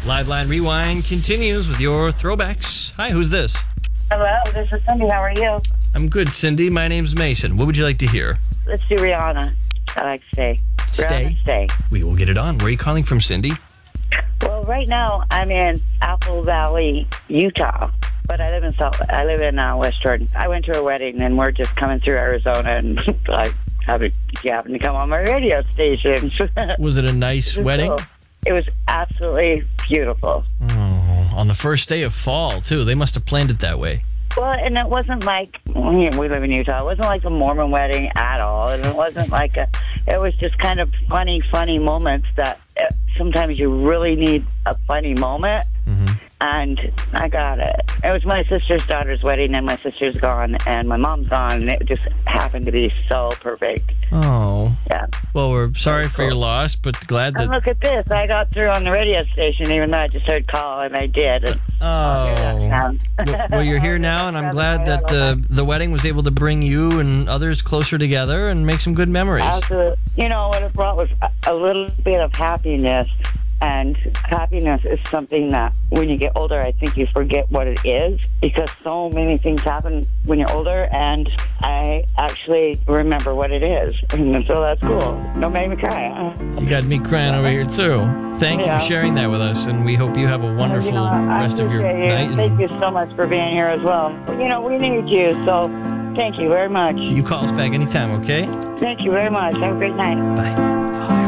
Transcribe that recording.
Live Line Rewind continues with your throwbacks. Hi, who's this? Hello, this is Cindy. How are you? I'm good, Cindy. My name's Mason. What would you like to hear? Let's do Rihanna. I like Stay. Stay? Rihanna, Stay. We will get it on. Where are you calling from, Cindy? Well, right now I'm in Apple Valley, Utah, but I live in West Jordan. I went to a wedding, and we're just coming through Arizona, and you happen to come on my radio station. Was it a nice wedding? Cool. It was absolutely beautiful. Oh, on the first day of fall, too. They must have planned it that way. Well, and it wasn't like, we live in Utah, it wasn't like a Mormon wedding at all. And it wasn't like it was just kind of funny moments that sometimes you really need a funny moment. Mm-hmm. And I got it. It was my sister's daughter's wedding, and my sister's gone, and my mom's gone, and it just happened to be so perfect. Oh. Yeah. Well, we're sorry for your loss, but glad that... And look at this. I got through on the radio station, even though I just heard call, and I did. And well, you're here now, and I'm glad that the wedding was able to bring you and others closer together and make some good memories. Absolutely. You know, what it brought was a little bit of happiness. And happiness is something that when you get older, I think you forget what it is, because so many things happen when you're older, and I actually remember what it is. And so that's cool. Don't make me cry. You got me crying over here, too. Thank you for sharing that with us, and we hope you have a wonderful rest of your night. Thank you so much for being here as well. You know, we need you, so thank you very much. You call us back anytime, okay? Thank you very much. Have a great night. Bye.